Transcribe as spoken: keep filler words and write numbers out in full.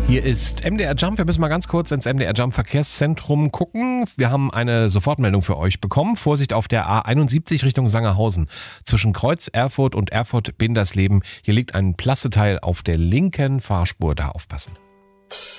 Hier ist M D R Jump. Wir müssen mal ganz kurz ins M D R Jump Verkehrszentrum gucken. Wir haben eine Sofortmeldung für euch bekommen. Vorsicht auf der A einundsiebzig Richtung Sangerhausen. Zwischen Kreuz Erfurt und Erfurt Bindersleben. Hier liegt ein Plasseteil auf der linken Fahrspur. Da aufpassen.